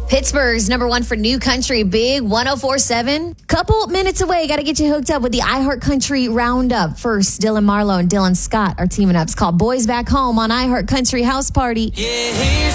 Pittsburgh's number one for new country, Big 104.7. Couple minutes away. Got to get you hooked up with the iHeart Country Roundup. First, Dylan Marlowe and Dylan Scott are teaming up. It's called Boys Back Home on iHeart Country House Party. Yeah, here's